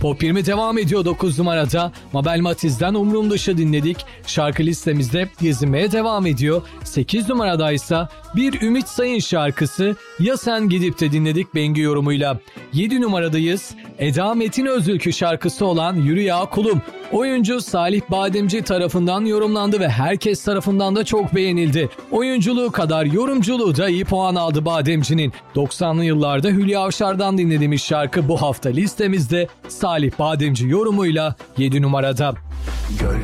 Pop 20 devam ediyor 9 numarada. Mabel Matiz'den Umrum Dışı dinledik. Şarkı listemizde gezinmeye devam ediyor. 8 numaradaysa bir Ümit Sayın şarkısı Ya Sen Gidip de dinledik Bengü yorumuyla. 7 numaradayız. Eda Metin Özülkü şarkısı olan Yürü Ya Kulum. Oyuncu Salih Bademci tarafından yorumlandı ve herkes tarafından da çok beğenildi. Oyunculuğu kadar yorumculuğu da iyi puan aldı Bademci'nin. 90'lı yıllarda Hülya Avşar'dan dinlediğimiz şarkı bu hafta listemizde Salih Bademci yorumuyla 7 numarada.